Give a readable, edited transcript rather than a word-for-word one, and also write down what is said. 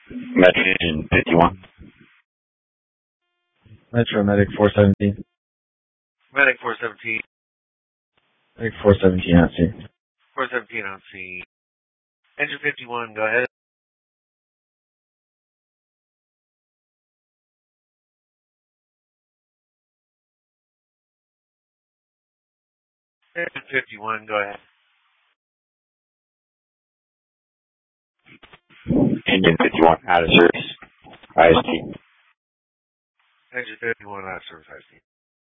Metro 51. Metro Medic 417. Medic 417. Medic 417 on scene. 417 on scene. Engine 51, go ahead. Engine 51, go ahead. Engine 51 out of service. IST. Engine 51 out of service, IST.